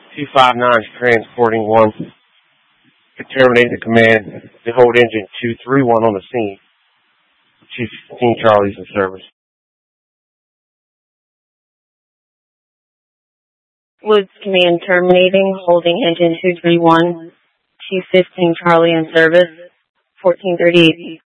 259 is transporting one. Terminate the command to hold engine 231 on the scene. 215 Charlie's in service. Woods command terminating, holding engine 231. 215 Charlie in service. 1438.